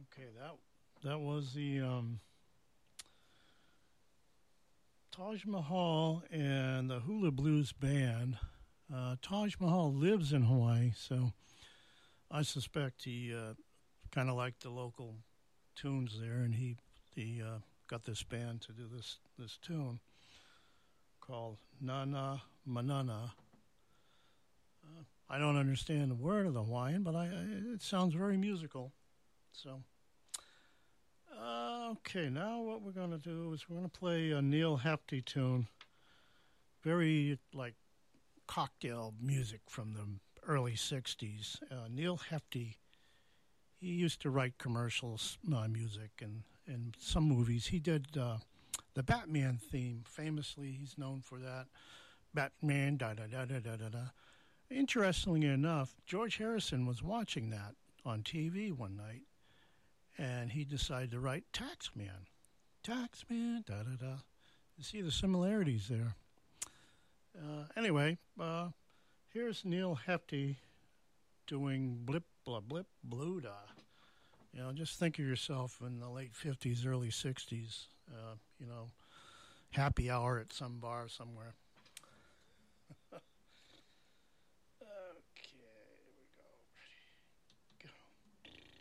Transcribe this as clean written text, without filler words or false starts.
Okay, that was the Taj Mahal and the Hula Blues Band. Taj Mahal lives in Hawaii, so I suspect he kind of liked the local tunes there, and he got this band to do this tune called Nana Manana. I don't understand a word of the Hawaiian, but it sounds very musical. So, okay, now what we're going to do is we're going to play a Neil Hefti tune, very like cocktail music from the early 60s. Neil Hefti, he used to write commercials music and some movies. He did the Batman theme, famously. He's known for that. Batman, da-da-da-da-da-da. Interestingly enough, George Harrison was watching that on TV one night, and he decided to write Taxman. Taxman, da-da-da. You see the similarities there. Anyway, here's Neil Hefti doing Blip, Blah, Blip, Blue, Da. You know, just think of yourself in the late 50s, early 60s, happy hour at some bar somewhere.